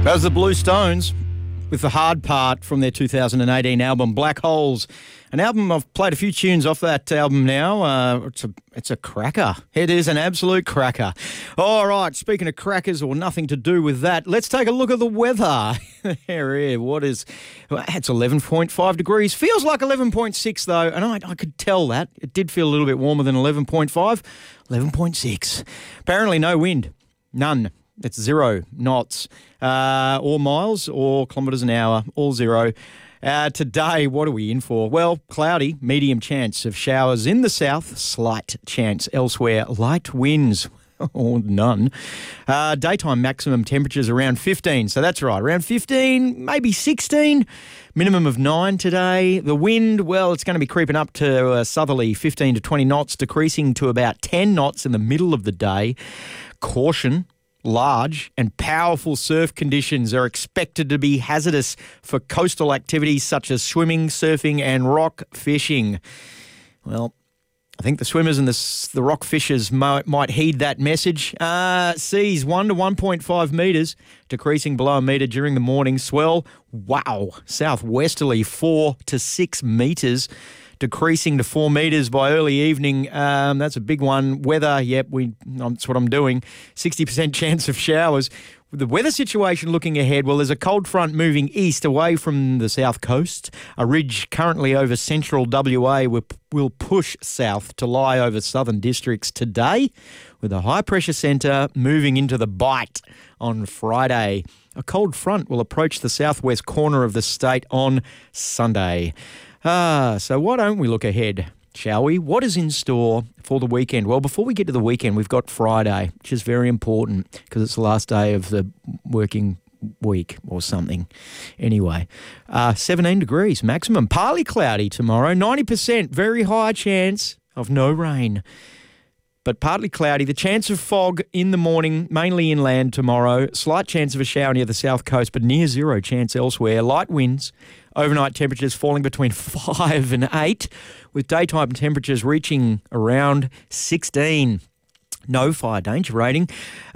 That was the Blue Stones with The Hard Part from their 2018 album Black Holes. An album, I've played a few tunes off that album now. It's a cracker. It is an absolute cracker. All right, speaking of crackers or nothing to do with that, let's take a look at the weather. Here, what is... It's 11.5 degrees. Feels like 11.6 though, and I could tell that. It did feel a little bit warmer than 11.5. 11.6. Apparently no wind. None. It's 0 knots or miles or kilometres an hour, all 0. Today, what are we in for? Well, cloudy, medium chance of showers in the south, slight chance elsewhere, light winds or none. Daytime maximum temperatures around 15, so that's right, around 15, maybe 16. Minimum of 9 today. The wind, well, it's going to be creeping up to southerly 15 to 20 knots, decreasing to about 10 knots in the middle of the day. Caution. Large and powerful surf conditions are expected to be hazardous for coastal activities such as swimming, surfing and rock fishing. Well, I think the swimmers and the rock fishers might heed that message. Seas 1 to 1.5 metres, decreasing below a metre during the morning. Swell, wow, southwesterly 4 to 6 metres. Decreasing to 4 metres by early evening. That's a big one. Weather, yep, that's what I'm doing. 60% chance of showers. The weather situation looking ahead, well, there's a cold front moving east away from the south coast. A ridge currently over central WA will push south to lie over southern districts today, with a high-pressure centre moving into the Bight on Friday. A cold front will approach the southwest corner of the state on Sunday. So why don't we look ahead, shall we? What is in store for the weekend? Well, before we get to the weekend, we've got Friday, which is very important because it's the last day of the working week or something. Anyway, 17 degrees maximum. Partly cloudy tomorrow, 90%, very high chance of no rain. But partly cloudy. The chance of fog in the morning, mainly inland tomorrow. Slight chance of a shower near the south coast, but near 0 chance elsewhere. Light winds. Overnight temperatures falling between 5 and 8, with daytime temperatures reaching around 16. No fire danger rating.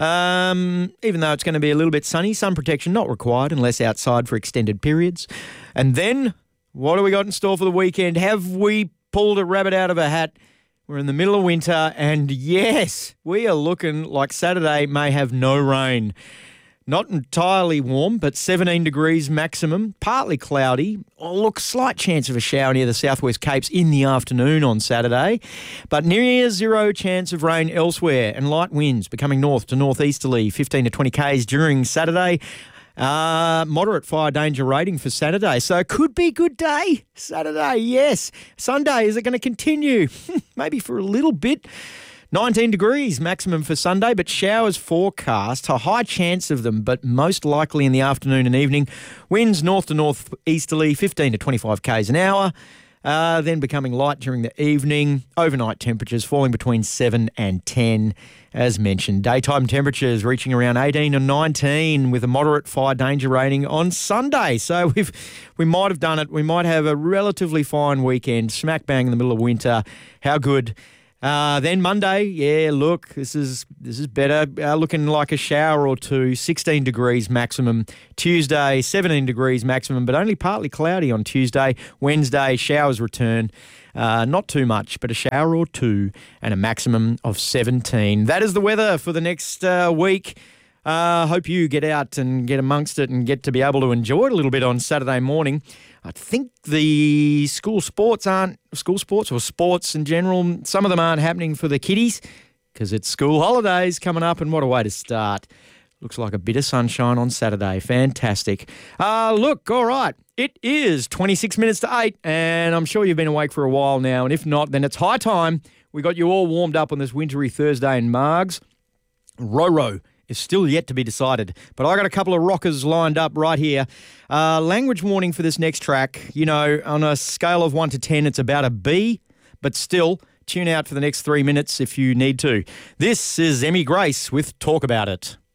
Even though it's going to be a little bit sunny, sun protection not required unless outside for extended periods. And then, what do we got in store for the weekend? Have we pulled a rabbit out of a hat? We're in the middle of winter, and yes, we are looking like Saturday may have no rain. Not entirely warm, but 17 degrees maximum, partly cloudy. Oh, look, slight chance of a shower near the southwest Capes in the afternoon on Saturday, but near 0 chance of rain elsewhere, and light winds becoming north to northeasterly, 15 to 20 k's during Saturday. Moderate fire danger rating for Saturday, so it could be a good day. Saturday, yes. Sunday, is it going to continue? Maybe for a little bit. 19 degrees maximum for Sunday, but showers forecast. A high chance of them, but most likely in the afternoon and evening. Winds north to northeasterly, 15 to 25 k's an hour. Then becoming light during the evening. Overnight temperatures falling between 7 and 10. As mentioned, daytime temperatures reaching around 18 and 19 with a moderate fire danger rating on Sunday. So we might have done it. We might have a relatively fine weekend, smack bang in the middle of winter. How good. Then Monday, yeah, look, this is better. Looking like a shower or two, 16 degrees maximum. Tuesday, 17 degrees maximum, but only partly cloudy on Tuesday. Wednesday, showers return. Not too much, but a shower or two and a maximum of 17. That is the weather for the next week. Hope you get out and get amongst it and get to be able to enjoy it a little bit on Saturday morning. I think the school sports or sports in general, some of them aren't happening for the kiddies because it's school holidays coming up, and what a way to start. Looks like a bit of sunshine on Saturday. Fantastic. Look, all right. It is 26 minutes to 8, and I'm sure you've been awake for a while now, and if not, then it's high time. We got you all warmed up on this wintry Thursday in Margs. Roro is still yet to be decided, but I got a couple of rockers lined up right here. Language warning for this next track. You know, on a scale of 1 to 10, it's about a B, but still, tune out for the next 3 minutes if you need to. This is Emmy Grace with Talk About It.